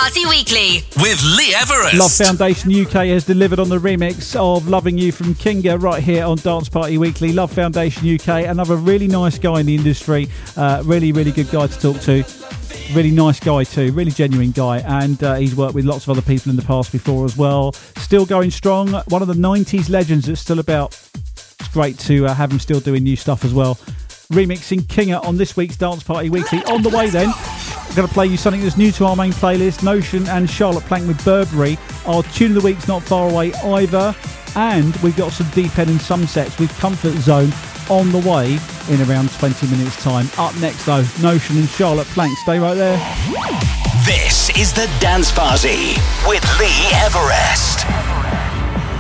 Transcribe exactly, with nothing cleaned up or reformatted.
Party Weekly with Lee Everest. Love Foundation U K has delivered on the remix of Loving You from Kinga right here on Dance Party Weekly. Love Foundation U K, another really nice guy in the industry. Uh, really, really good guy to talk to. Really nice guy too, really genuine guy, and uh, he's worked with lots of other people in the past before as well. Still going strong, one of the nineties legends that's still about. It's great to uh, have him still doing new stuff as well. Remixing Kinga on this week's Dance Party Weekly. On the way then, I'm going to play you something that's new to our main playlist. Notion and Charlotte Plank with Burberry. Our tune of the week's not far away either, and we've got some Deep End and Sunsets with Comfort Zone on the way in around twenty minutes time. Up next though, Notion and Charlotte Plank. Stay right there. This is the Dance Party with Lee Everest.